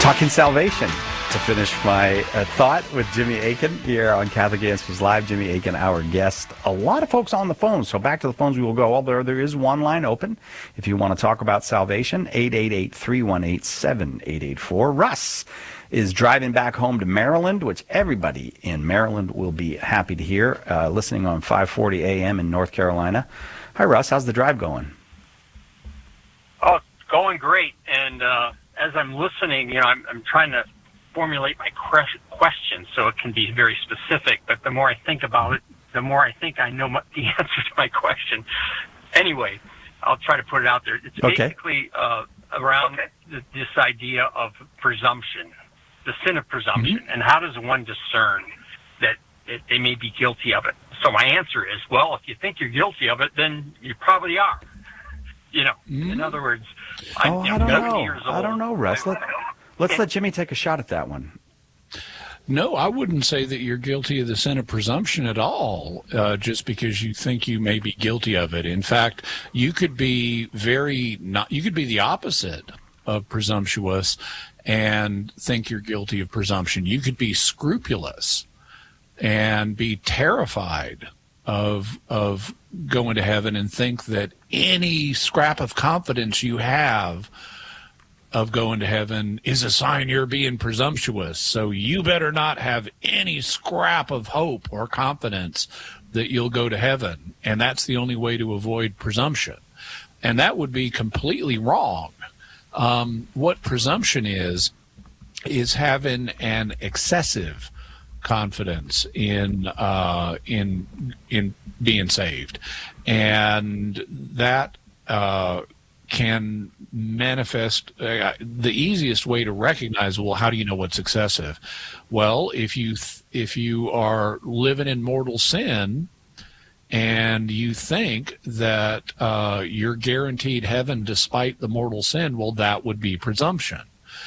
Talking salvation to finish my thought with Jimmy Akin here on Catholic Answers Live. Jimmy Akin, our guest. A lot of folks on the phone, so back to the phones we will go. Although there is one line open if you want to talk about salvation, 888-318-7884. Russ is driving back home to Maryland, which everybody in Maryland will be happy to hear, listening on 540 AM in North Carolina. Hi, Russ. How's the drive going? Oh, it's going great. And as I'm listening, I'm trying to formulate my question so it can be very specific. But the more I think about it, the more I think I know the answer to my question. Anyway, I'll try to put it out there. It's basically around this idea of presumption, the sin of presumption, and how does one discern that they may be guilty of it? So my answer is, well, if you think you're guilty of it, then you probably are. In other words, I'm 70 years old. I don't know, Russ. Let's let Jimmy take a shot at that one. No, I wouldn't say that you're guilty of the sin of presumption at all, just because you think you may be guilty of it. In fact, you could be you could be the opposite of presumptuous and think you're guilty of presumption. You could be scrupulous and be terrified of going to heaven and think that any scrap of confidence you have of going to heaven is a sign you're being presumptuous. So you better not have any scrap of hope or confidence that you'll go to heaven. And that's the only way to avoid presumption. And that would be completely wrong. What presumption is having an excessive confidence in being saved, and that can manifest. The easiest way to recognize, well, how do you know what's excessive? Well, if you are living in mortal sin and you think that you're guaranteed heaven despite the mortal sin, well, that would be presumption.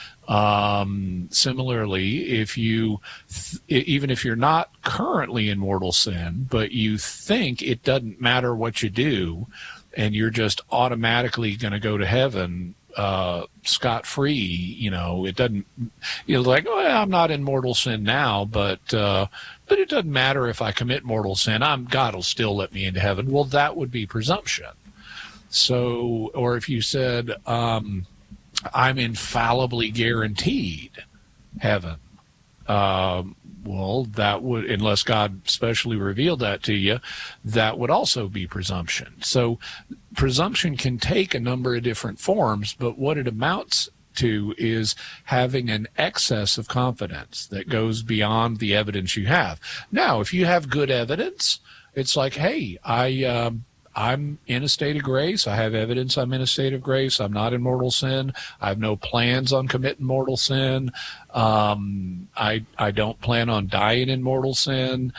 Similarly, even if you're not currently in mortal sin, but you think it doesn't matter what you do, and you're just automatically going to go to heaven scot-free, it doesn't. Like, I'm not in mortal sin now, but it doesn't matter if I commit mortal sin. God will still let me into heaven. Well, that would be presumption. So, or if you said, I'm infallibly guaranteed heaven. Well, that would, unless God specially revealed that to you, that would also be presumption. So presumption can take a number of different forms, but what it amounts to is having an excess of confidence that goes beyond the evidence you have. Now, if you have good evidence, it's like, hey, I'm in a state of grace. I have evidence I'm in a state of grace. I'm not in mortal sin. I have no plans on committing mortal sin. I don't plan on dying in mortal sin.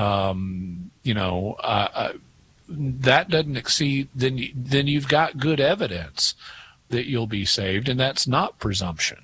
That doesn't exceed, then you've got good evidence that you'll be saved, and that's not presumption.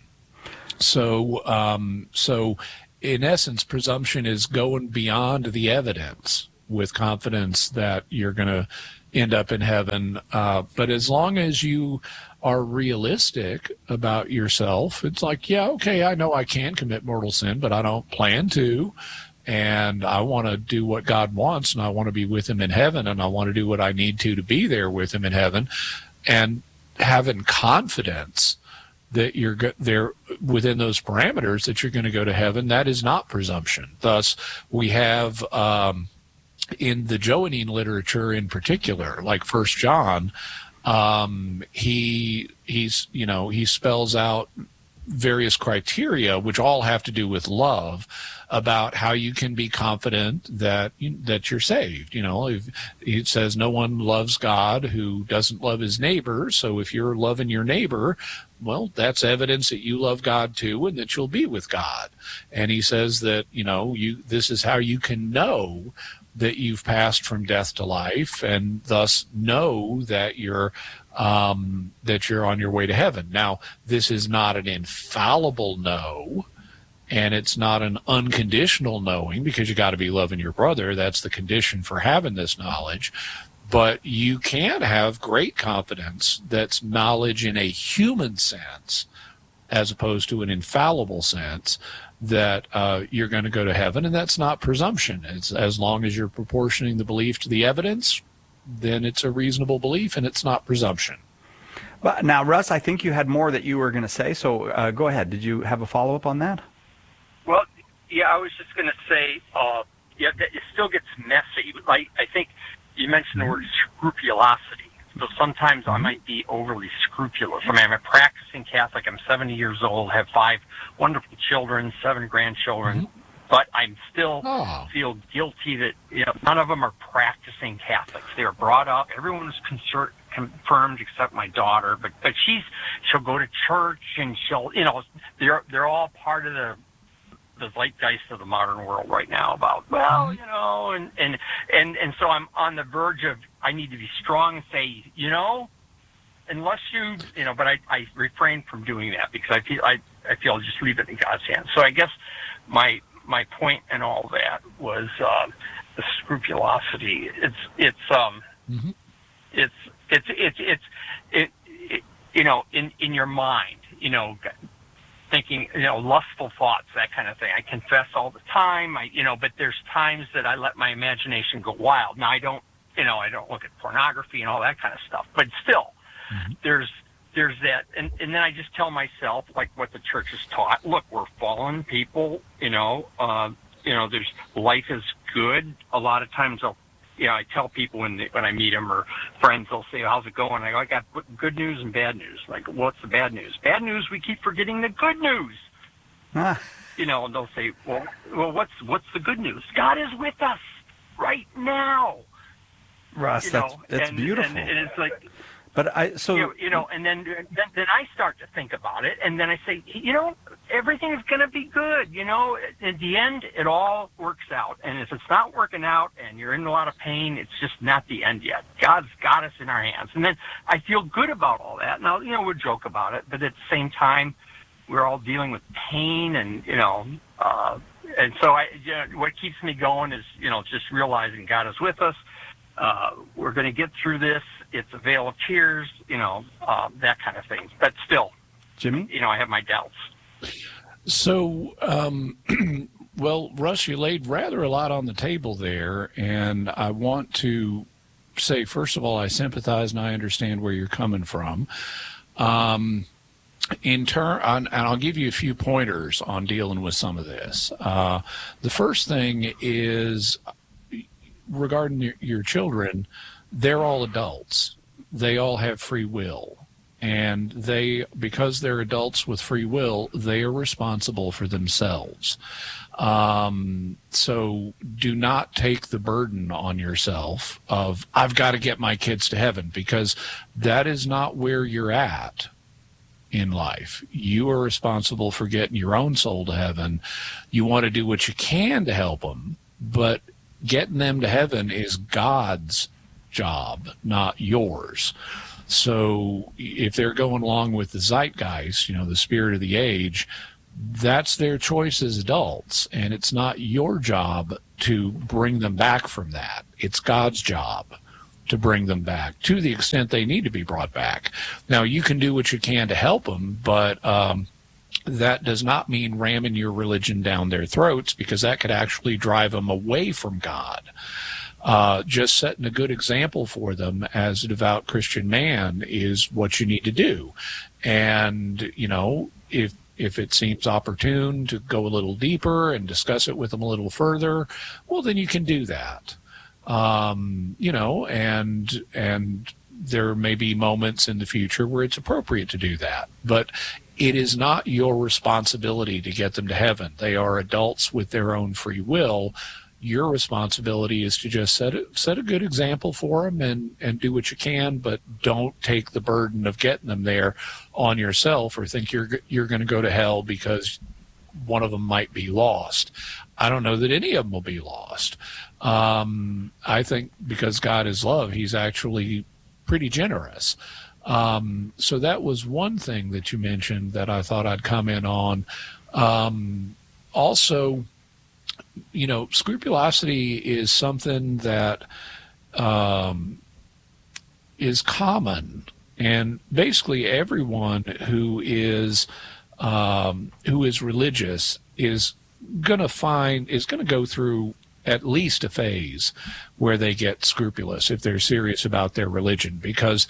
So in essence, presumption is going beyond the evidence with confidence that you're going to end up in heaven. But as long as you are realistic about yourself, it's like, yeah, okay, I know I can commit mortal sin, but I don't plan to. And I want to do what God wants, and I want to be with him in heaven, and I want to do what I need to be there with him in heaven. And having confidence that you're there within those parameters that you're going to go to heaven, that is not presumption. Thus, we have in the Johannine literature in particular, like 1 John, he spells out various criteria, which all have to do with love, about how you can be confident that you're saved. It says no one loves God who doesn't love his neighbor. So if you're loving your neighbor, well, that's evidence that you love God too, and that you'll be with God. And he says that this is how you can know that you've passed from death to life, and thus know that you're on your way to heaven. Now, this is not an infallible no, and it's not an unconditional knowing, because you got to be loving your brother. That's the condition for having this knowledge. But you can have great confidence that's knowledge in a human sense as opposed to an infallible sense that you're going to go to heaven, and that's not presumption. It's as long as you're proportioning the belief to the evidence, then it's a reasonable belief, and it's not presumption. But now, Russ, I think you had more that you were going to say, so go ahead. Did you have a follow-up on that? Well, yeah, I was just going to say, yeah, it still gets messy. Like, I think you mentioned the word scrupulosity. So sometimes I might be overly scrupulous. I mean, I'm a practicing Catholic. I'm 70 years old, have 5 wonderful children, 7 grandchildren, but I still feel guilty that, you know, none of them are practicing Catholics. They were brought up. Everyone was confirmed except my daughter, but she'll go to church and she'll, you know, they're all part of the zeitgeist of the modern world right now about, well, you know, and so I'm on the verge of, I need to be strong and say, you know, unless you know, but I refrain from doing that because I feel I'll just leave it in God's hands. So I guess my point in all that was the scrupulosity. It's you know, in your mind, you know, thinking, you know, lustful thoughts, that kind of thing. I confess all the time, you know, but there's times that I let my imagination go wild. Now I don't look at pornography and all that kind of stuff, but still, there's that, and then I just tell myself, like what the church has taught, look, we're fallen people, you know, there's, life is good. A lot of times I tell people when I meet them or friends, they'll say, how's it going? I go, I got good news and bad news. Like, what's the bad news? Bad news, we keep forgetting the good news. You know, and they'll say, well, what's the good news? God is with us right now. Russ, that's beautiful. And it's like, but you know, and then I start to think about it, and then I say, you know, everything is going to be good. You know, at the end, it all works out. And if it's not working out, and you're in a lot of pain, it's just not the end yet. God's got us in our hands, and then I feel good about all that. Now, you know, we joke about it, but at the same time, we're all dealing with pain, and you know, and so what keeps me going is, you know, just realizing God is with us. We're going to get through this. It's a veil of tears, you know, that kind of thing. But still, Jimmy, you know, I have my doubts. So, well, Russ, you laid rather a lot on the table there, and I want to say, first of all, I sympathize and I understand where you're coming from. And I'll give you a few pointers on dealing with some of this. The first thing is regarding your children. They're all adults. They all have free will. And because they're adults with free will, they are responsible for themselves. So do not take the burden on yourself of, I've got to get my kids to heaven, because that is not where you're at in life. You are responsible for getting your own soul to heaven. You want to do what you can to help them, but getting them to heaven is God's job, not yours. So if they're going along with the zeitgeist, you know, the spirit of the age, that's their choice as adults, and it's not your job to bring them back from that. It's God's job to bring them back to the extent they need to be brought back. Now, you can do what you can to help them, but that does not mean ramming your religion down their throats, because that could actually drive them away from God. Just setting a good example for them as a devout Christian man is what you need to do. And, you know, if it seems opportune to go a little deeper and discuss it with them a little further, well, then you can do that. You know, and there may be moments in the future where it's appropriate to do that. But it is not your responsibility to get them to heaven. They are adults with their own free will. Your responsibility is to just set a good example for them and do what you can, but don't take the burden of getting them there on yourself, or think you're going to go to hell because one of them might be lost. I don't know that any of them will be lost. I think because God is love, he's actually pretty generous. So that was one thing that you mentioned that I thought I'd comment on. Also, you know, scrupulosity is something that is common, and basically everyone who is who is religious is going to go through at least a phase where they get scrupulous if they're serious about their religion, because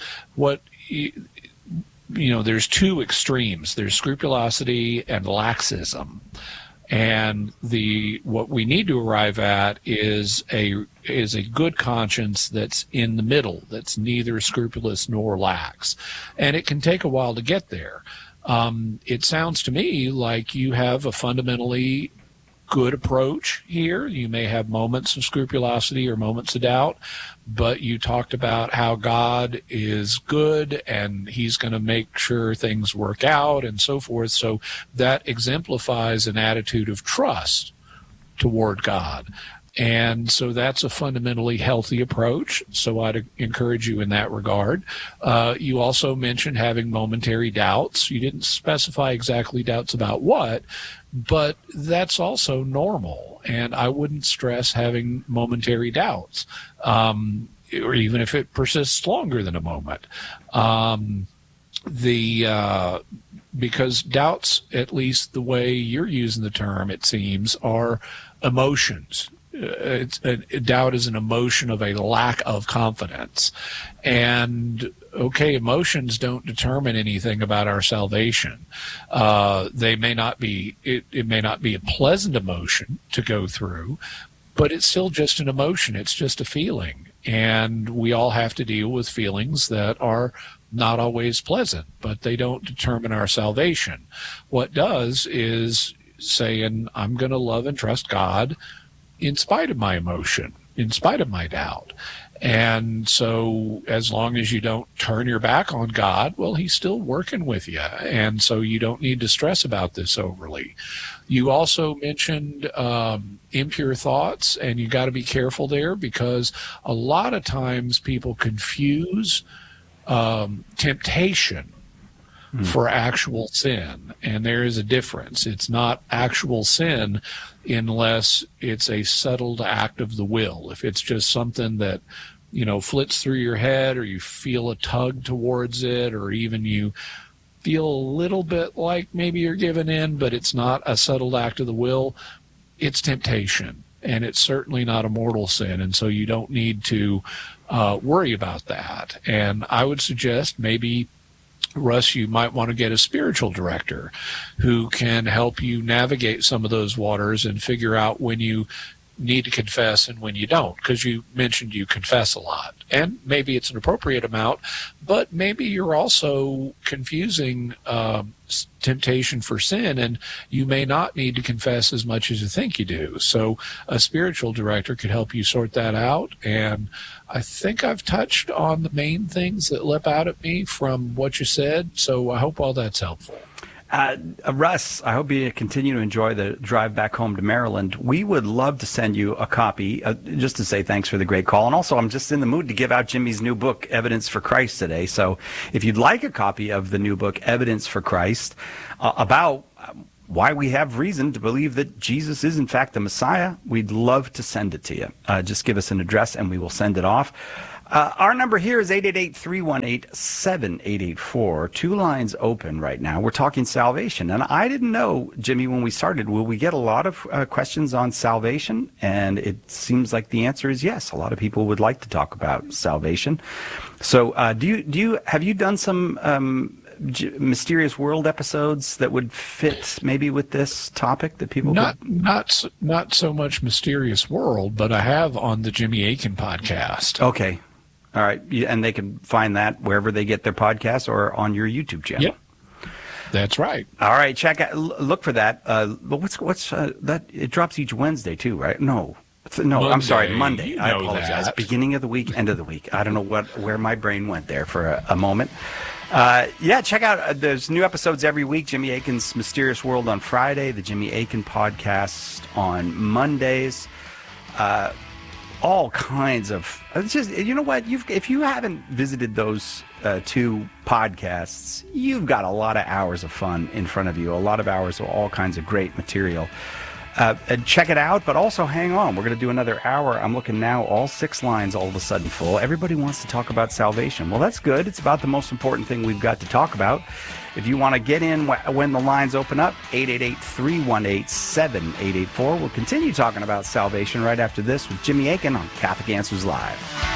there's two extremes. There's scrupulosity and laxism. And what we need to arrive at is a good conscience that's in the middle, that's neither scrupulous nor lax. And it can take a while to get there. It sounds to me like you have a fundamentally good approach here. You may have moments of scrupulosity or moments of doubt, but you talked about how God is good and he's going to make sure things work out and so forth. So that exemplifies an attitude of trust toward God. And so that's a fundamentally healthy approach. So I'd encourage you in that regard. You also mentioned having momentary doubts. You didn't specify exactly doubts about what, but that's also normal. And I wouldn't stress having momentary doubts, or even if it persists longer than a moment. Because doubts, at least the way you're using the term, it seems, are emotions. Doubt is an emotion of a lack of confidence. And okay, emotions don't determine anything about our salvation. They may not be, it may not be a pleasant emotion to go through, but it's still just an emotion. It's just a feeling. And we all have to deal with feelings that are not always pleasant, but they don't determine our salvation. What does is saying, I'm going to love and trust God in spite of my emotion, in spite of my doubt. And so as long as you don't turn your back on God, well, he's still working with you. And so you don't need to stress about this overly. You also mentioned impure thoughts, and you got to be careful there, because a lot of times people confuse temptation for actual sin, and there is a difference. It's not actual sin unless it's a settled act of the will. If it's just something that, flits through your head, or you feel a tug towards it, or even you feel a little bit like maybe you're giving in, but it's not a settled act of the will, it's temptation, and it's certainly not a mortal sin, and so you don't need to worry about that. And I would suggest maybe, Russ, you might want to get a spiritual director who can help you navigate some of those waters and figure out when you need to confess and when you don't, because you mentioned you confess a lot, and maybe it's an appropriate amount, but maybe you're also confusing temptation for sin, and you may not need to confess as much as you think you do. So a spiritual director could help you sort that out. And I think I've touched on the main things that leap out at me from what you said, so I hope all that's helpful. Russ, I hope you continue to enjoy the drive back home to Maryland. We would love to send you a copy, just to say thanks for the great call. And also, I'm just in the mood to give out Jimmy's new book, Evidence for Christ, today. So if you'd like a copy of the new book, Evidence for Christ, about why we have reason to believe that Jesus is, in fact, the Messiah, we'd love to send it to you. Just give us an address, and we will send it off. Our number here is 888-318-7884. Two lines open right now. We're talking salvation. And I didn't know, Jimmy, when we started, will we get a lot of questions on salvation? And it seems like the answer is yes. A lot of people would like to talk about salvation. So have you done some Mysterious World episodes that would fit maybe with this topic that people not so much Mysterious World, but I have on the Jimmy Akin podcast. Okay. All right, and they can find that wherever they get their podcasts or on your YouTube channel. Yep, that's right. All right, look for that. But what's that? It drops each Wednesday too, right? No, Monday, I'm sorry, Monday. I apologize. That. Beginning of the week, end of the week. I don't know where my brain went there for a moment. Check out. There's new episodes every week. Jimmy Akin's Mysterious World on Friday, the Jimmy Akin podcast on Mondays. All kinds of, it's just, you know what, if you haven't visited those two podcasts, you've got a lot of hours of fun in front of you, a lot of hours of all kinds of great material. check it out, but also hang on. We're going to do another hour. I'm looking now, all 6 lines all of a sudden full. Everybody wants to talk about salvation. Well, that's good. It's about the most important thing we've got to talk about. If you want to get in when the lines open up, 888-318-7884. We'll continue talking about salvation right after this with Jimmy Akin on Catholic Answers Live.